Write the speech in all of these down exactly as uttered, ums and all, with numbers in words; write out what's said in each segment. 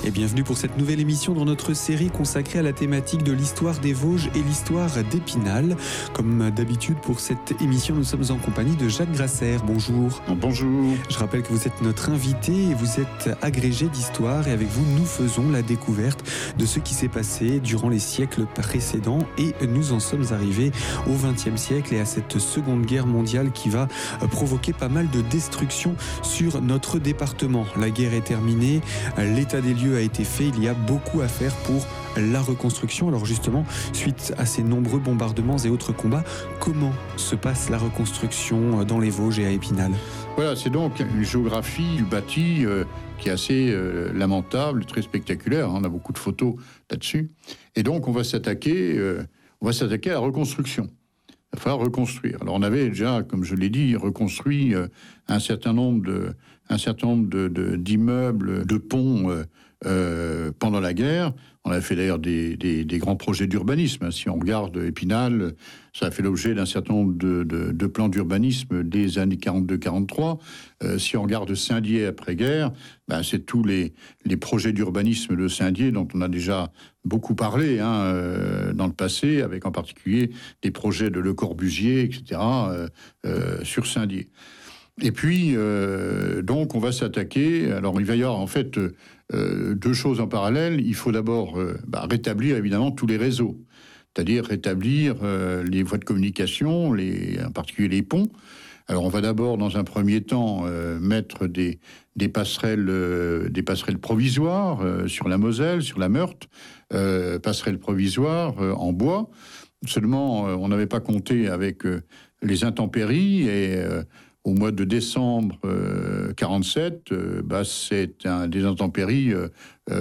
Et bienvenue pour cette nouvelle émission dans notre série consacrée à la thématique de l'histoire des Vosges et l'histoire d'Épinal. Comme d'habitude pour cette émission, nous sommes en compagnie de Jacques Grasser. Bonjour. Bonjour. Je rappelle que vous êtes notre invité et vous êtes agrégé d'histoire et avec vous, nous faisons la découverte de ce qui s'est passé durant les siècles précédents et nous en sommes arrivés au vingtième siècle et à cette seconde guerre mondiale qui va provoquer pas mal de destruction sur notre département. La guerre est terminée, l'état des lieux a été fait, il y a beaucoup à faire pour la reconstruction. Alors justement, suite à ces nombreux bombardements et autres combats, comment se passe la reconstruction dans les Vosges et à Épinal ? Voilà, c'est donc une géographie du bâti euh, qui est assez euh, lamentable, très spectaculaire. On a beaucoup de photos là-dessus. Et donc, on va s'attaquer, euh, on va s'attaquer à la reconstruction. Il va falloir reconstruire. Alors, on avait déjà, comme je l'ai dit, reconstruit euh, un certain nombre de, un certain nombre de, de, d'immeubles, de ponts euh, euh, pendant la guerre. On a fait d'ailleurs des, des, des grands projets d'urbanisme. Si on regarde Épinal, ça a fait l'objet d'un certain nombre de, de, de plans d'urbanisme des années quarante-deux quarante-trois. Euh, si on regarde Saint-Dié après-guerre, ben c'est tous les, les projets d'urbanisme de Saint-Dié dont on a déjà beaucoup parlé hein, euh, dans le passé, avec en particulier des projets de Le Corbusier, et cetera, euh, euh, sur Saint-Dié. Et puis, euh, donc, on va s'attaquer. Alors, il va y avoir, en fait, euh, deux choses en parallèle. Il faut d'abord euh, bah, rétablir, évidemment, tous les réseaux. C'est-à-dire rétablir euh, les voies de communication, les, en particulier les ponts. Alors, on va d'abord, dans un premier temps, euh, mettre des, des, passerelles, euh, des passerelles provisoires euh, sur la Moselle, sur la Meurthe, euh, passerelles provisoires euh, en bois. Seulement, euh, on n'avait pas compté avec euh, les intempéries et... Euh, Au mois de décembre euh, quarante-sept, euh, bah, c'est un des intempéries, euh,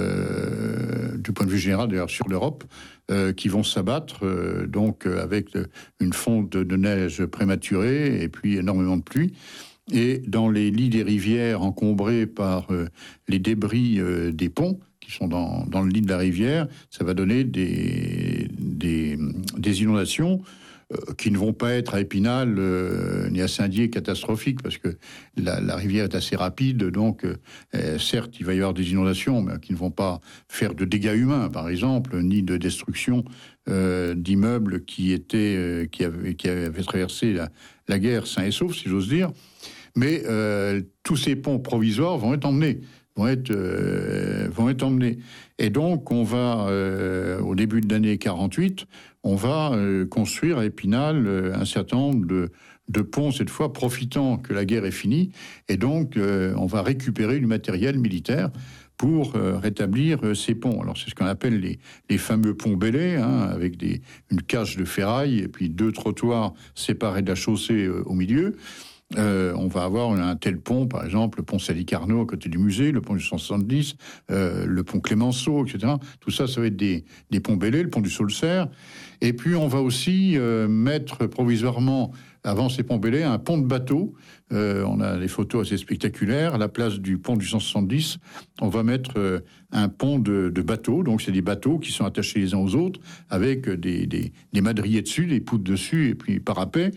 euh, du point de vue général d'ailleurs sur l'Europe, euh, qui vont s'abattre euh, donc euh, avec une fonte de neige prématurée et puis énormément de pluie. Et dans les lits des rivières encombrés par euh, les débris euh, des ponts qui sont dans, dans le lit de la rivière, ça va donner des, des, des inondations qui ne vont pas être à Épinal euh, ni à Saint-Dié catastrophiques, parce que la, la rivière est assez rapide, donc euh, certes, il va y avoir des inondations, mais qui ne vont pas faire de dégâts humains, par exemple, ni de destruction euh, d'immeubles qui, étaient, euh, qui, avaient, qui avaient traversé la, la guerre sains et saufs, si j'ose dire. Mais euh, tous ces ponts provisoires vont être emmenés. Vont être, euh, vont être emmenés. Et donc, on va, euh, au début de l'année quarante-huit, on va euh, construire à Épinal euh, un certain nombre de, de ponts, cette fois profitant que la guerre est finie. Et donc, euh, on va récupérer du matériel militaire pour euh, rétablir euh, ces ponts. Alors, c'est ce qu'on appelle les, les fameux ponts bêlés, hein, avec des, une cage de ferraille et puis deux trottoirs séparés de la chaussée euh, au milieu. Euh, on va avoir un tel pont, par exemple, le pont Sally-Carnot à côté du musée, le pont du cent soixante-dix, euh, le pont Clémenceau, et cetera. Tout ça, ça va être des, des ponts bêlés, le pont du Saulcerre. Et puis, on va aussi euh, mettre provisoirement, avant ces ponts bêlés, un pont de bateau. Euh, on a des photos assez spectaculaires. À la place du pont du cent soixante-dix, on va mettre euh, un pont de, de bateau. Donc, c'est des bateaux qui sont attachés les uns aux autres avec des, des, des madriers dessus, des poutres dessus et puis parapet.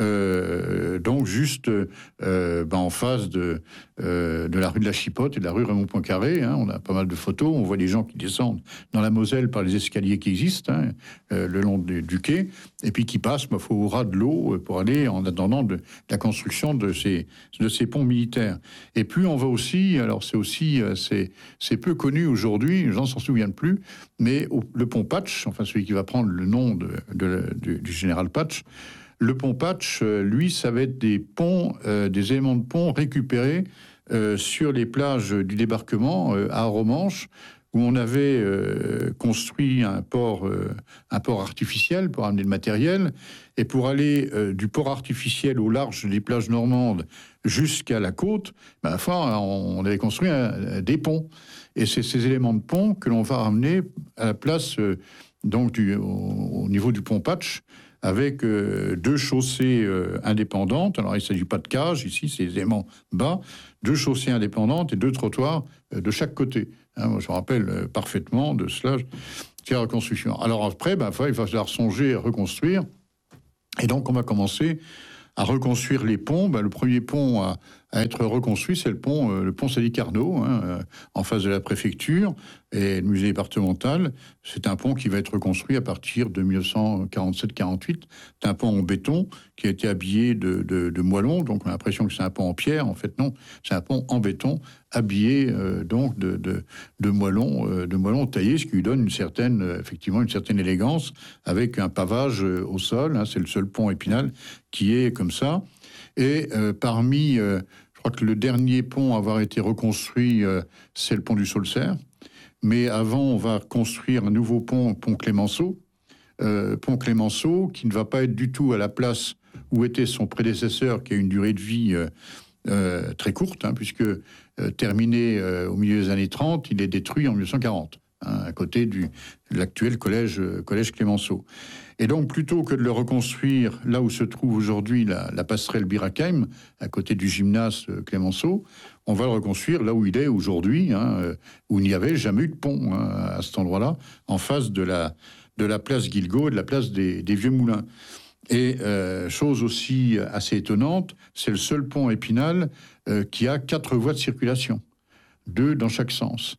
Euh, donc, juste euh, ben, en face de, euh, de la rue de la Chipote et de la rue Raymond Poincaré. Hein, on a pas mal de photos. On voit les gens qui descendent dans la Moselle par les escaliers qui existent hein, euh, le long du, du quai et puis qui passent bah, au ras de l'eau pour aller en attendant de, de la construction de ces, de ces ponts militaires. Et puis on va aussi, alors c'est aussi, c'est, c'est peu connu aujourd'hui, les gens s'en souviennent plus, mais au, le pont Patch, enfin celui qui va prendre le nom de, de, de, du général Patch, le pont Patch, lui, ça va être des ponts, euh, des éléments de pont récupérés euh, sur les plages du débarquement euh, à Romanche, où on avait euh, construit un port, euh, un port artificiel pour amener le matériel. Et pour aller euh, du port artificiel au large des plages normandes jusqu'à la côte, ben, enfin, on avait construit un, des ponts. Et c'est ces éléments de pont que l'on va ramener à la place, euh, donc du, au, au niveau du pont Patch, avec euh, deux chaussées euh, indépendantes. Alors, il ne s'agit pas de cage, ici, c'est des éléments bas, deux chaussées indépendantes et deux trottoirs euh, de chaque côté. Hein, moi, je me rappelle euh, parfaitement de cela, c'est la reconstruction. Alors après, ben, il va falloir songer à reconstruire. Et donc, on va commencer à reconstruire les ponts. Ben, le premier pont à, à être reconstruit, c'est le pont, euh, le pont Sadi-Carnot, hein, euh, en face de la préfecture et le musée départemental. C'est un pont qui va être reconstruit à partir de mille neuf cent quarante-sept quarante-huit. C'est un pont en béton qui a été habillé de, de, de moellons, donc on a l'impression que c'est un pont en pierre. En fait, non, c'est un pont en béton habillé euh, donc de, de, de moellons, euh, de moellons taillés, ce qui lui donne une certaine, euh, effectivement, une certaine élégance avec un pavage euh, au sol. Hein, c'est le seul pont Épinal qui est comme ça. Et euh, parmi, euh, je crois que le dernier pont à avoir été reconstruit, euh, c'est le pont du Saulcerre. Mais avant, on va construire un nouveau pont, pont Clémenceau. Euh, pont Clémenceau, qui ne va pas être du tout à la place où était son prédécesseur, qui a une durée de vie euh, euh, très courte, hein, puisque euh, terminé euh, au milieu des années trente, il est détruit en mille neuf cent quarante, hein, à côté du, de l'actuel collège, euh, collège Clémenceau. Et donc, plutôt que de le reconstruire là où se trouve aujourd'hui la, la passerelle Birakheim, à côté du gymnase Clémenceau, on va le reconstruire là où il est aujourd'hui, hein, où il n'y avait jamais eu de pont, hein, à cet endroit-là, en face de la, de la place Guilgaud et de la place des, des Vieux Moulins. Et euh, chose aussi assez étonnante, c'est le seul pont Épinal euh, qui a quatre voies de circulation, deux dans chaque sens.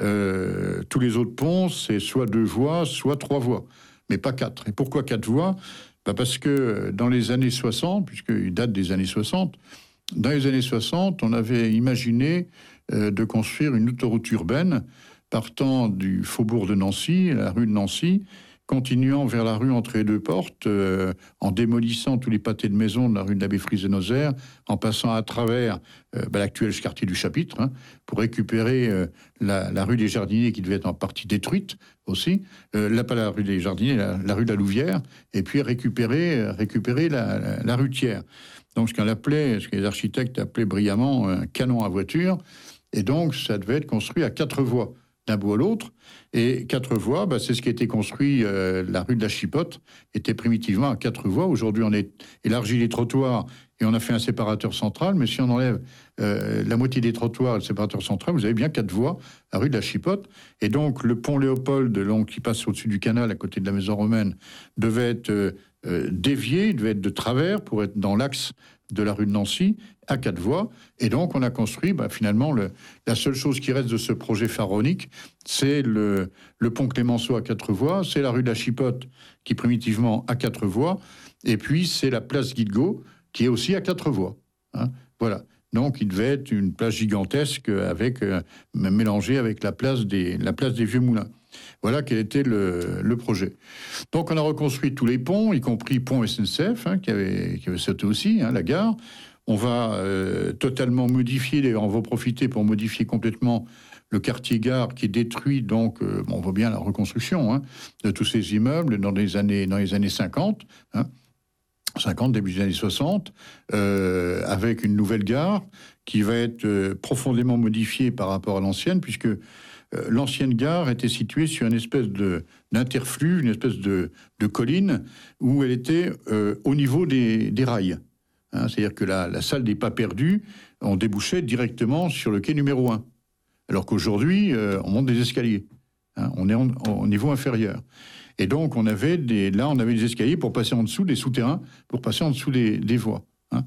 Euh, tous les autres ponts, c'est soit deux voies, soit trois voies, mais pas quatre. Et pourquoi quatre voies ? Bah parce que dans les années soixante, puisqu'il date des années soixante, dans les années soixante, on avait imaginé euh, de construire une autoroute urbaine partant du faubourg de Nancy, la rue de Nancy, continuant vers la rue entre les deux portes, euh, en démolissant tous les pâtés de maisons de la rue de l'abbé Frise-Nozaire, en passant à travers euh, bah, l'actuel quartier du Chapitre, hein, pour récupérer euh, la, la rue des Jardiniers, qui devait être en partie détruite aussi, euh, là pas la rue des Jardiniers, la, la rue de la Louvière, et puis récupérer, récupérer la, la, la rue Thiers. Donc ce qu'on appelait, ce que les architectes appelaient brillamment un canon à voiture, et donc ça devait être construit à quatre voies, d'un bout à l'autre. Et quatre voies, bah, c'est ce qui a été construit. Euh, la rue de la Chipote était primitivement à quatre voies. Aujourd'hui, on a élargi les trottoirs et on a fait un séparateur central. Mais si on enlève euh, la moitié des trottoirs et le séparateur central, vous avez bien quatre voies à rue de la Chipote. Et donc, le pont Léopold, donc, qui passe au-dessus du canal, à côté de la maison romaine, devait être euh, euh, dévié, il devait être de travers pour être dans l'axe de la rue de Nancy, à quatre voies. Et donc, on a construit, bah, finalement, le, la seule chose qui reste de ce projet pharaonique, c'est le, le pont Clémenceau à quatre voies, c'est la rue de la Chipote, qui primitivement a quatre voies, et puis c'est la place Guilgaud, qui est aussi à quatre voies. Hein, voilà. Donc, il devait être une place gigantesque, avec, euh, mélangée avec la place des, la place des Vieux Moulins. Voilà quel était le, le projet. Donc, on a reconstruit tous les ponts, y compris pont S N C F, hein, qui avait, qui avait sauté aussi, hein, la gare. On va euh, totalement modifier, d'ailleurs, on va profiter pour modifier complètement le quartier gare qui est détruit. Donc, euh, bon, on voit bien la reconstruction, hein, de tous ces immeubles dans les années, dans les années cinquante, hein, cinquante, début des années soixante, euh, avec une nouvelle gare qui va être euh, profondément modifiée par rapport à l'ancienne, puisque euh, l'ancienne gare était située sur une espèce de, d'interflux, une espèce de, de colline, où elle était euh, au niveau des, des rails. Hein, c'est-à-dire que la, la salle des pas perdus, on débouchait directement sur le quai numéro un. Alors qu'aujourd'hui, euh, on monte des escaliers. Hein, on est en, au niveau inférieur. Et donc, on avait des, là, on avait des escaliers pour passer en dessous, des souterrains, pour passer en dessous des, des voies. Hein.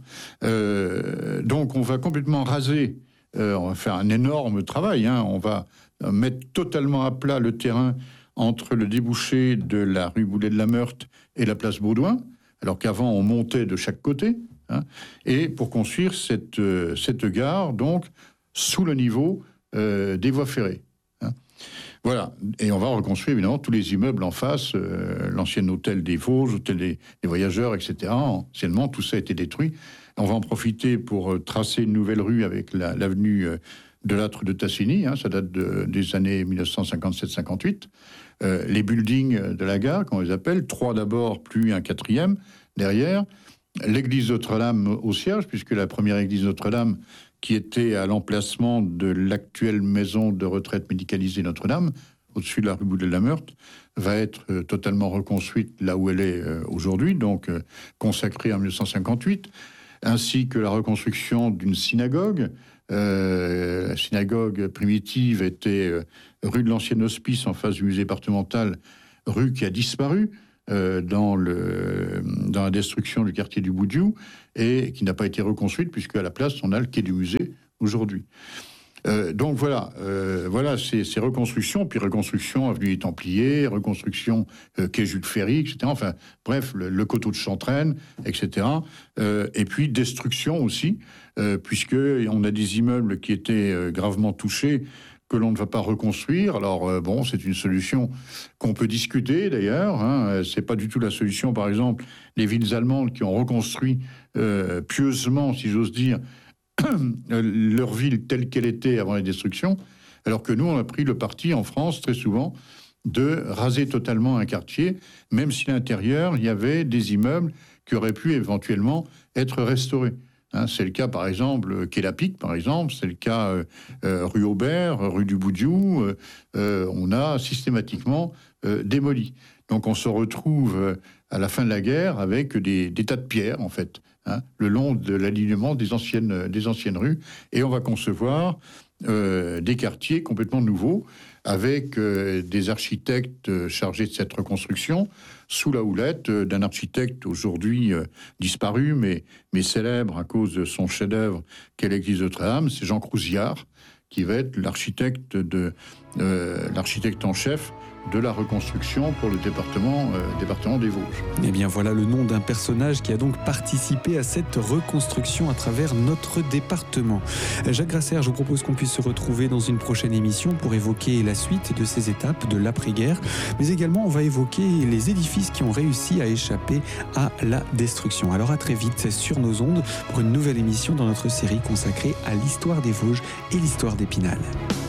Euh, donc, on va complètement raser, euh, on va faire un énorme travail. Hein, on va mettre totalement à plat le terrain entre le débouché de la rue Boulet de la Meurthe et la place Baudouin, alors qu'avant, on montait de chaque côté. Hein, et pour construire cette, euh, cette gare, donc, sous le niveau euh, des voies ferrées. Hein. Voilà, et on va reconstruire évidemment tous les immeubles en face, euh, l'ancien hôtel des Vosges, hôtel des, des voyageurs, et cetera. Anciennement, tout ça a été détruit. On va en profiter pour euh, tracer une nouvelle rue avec la, l'avenue euh, de Lattre de Tassigny, hein, ça date de, des années mille neuf cent cinquante-sept cinquante-huit. Euh, les buildings de la gare, qu'on les appelle, trois d'abord, plus un quatrième derrière. L'église Notre-Dame au Cierge, puisque la première église Notre-Dame, qui était à l'emplacement de l'actuelle maison de retraite médicalisée Notre-Dame, au-dessus de la rue Boulet de la Meurthe, va être euh, totalement reconstruite là où elle est euh, aujourd'hui, donc euh, consacrée en mille neuf cent cinquante-huit, ainsi que la reconstruction d'une synagogue. Euh, la synagogue primitive était euh, rue de l'Ancien Hospice, en face du musée départemental, rue qui a disparu. euh, dans, le, dans la destruction du quartier du Boudiou, et qui n'a pas été reconstruite, puisque à la place, on a le quai du musée aujourd'hui. Euh, donc voilà, euh, voilà ces, ces reconstructions, puis reconstruction avenue des Templiers, reconstruction euh, quai Jules Ferry, et cetera. Enfin, bref, le, le coteau de Chantraine, et cetera. Euh, et puis destruction aussi, euh, puisque on a des immeubles qui étaient euh, gravement touchés, que l'on ne va pas reconstruire. Alors euh, bon, c'est une solution qu'on peut discuter d'ailleurs. Hein. C'est pas du tout la solution, par exemple, les villes allemandes qui ont reconstruit euh, pieusement, si j'ose dire, leur ville telle qu'elle était avant la destruction, alors que nous, on a pris le parti en France, très souvent, de raser totalement un quartier, même si à l'intérieur, il y avait des immeubles qui auraient pu éventuellement être restaurés. Hein, c'est le cas, par exemple, quai La Pique, par exemple, c'est le cas euh, euh, rue Aubert, rue du Boudiou, euh, euh, on a systématiquement euh, démoli. Donc on se retrouve euh, à la fin de la guerre avec des, des tas de pierres, en fait, hein, le long de l'alignement des anciennes, des anciennes rues, et on va concevoir euh, des quartiers complètement nouveaux, avec euh, des architectes chargés de cette reconstruction, sous la houlette euh, d'un architecte aujourd'hui euh, disparu, mais, mais célèbre à cause de son chef-d'œuvre qu'est l'église de Notre-Dame, c'est Jean Crouziard, qui va être l'architecte de euh, l'architecte en chef de la reconstruction pour le département, euh, département des Vosges. Eh bien voilà le nom d'un personnage qui a donc participé à cette reconstruction à travers notre département. Jacques Grasser, je vous propose qu'on puisse se retrouver dans une prochaine émission pour évoquer la suite de ces étapes de l'après-guerre, mais également on va évoquer les édifices qui ont réussi à échapper à la destruction. Alors à très vite sur nos ondes pour une nouvelle émission dans notre série consacrée à l'histoire des Vosges et l'histoire d'Épinal.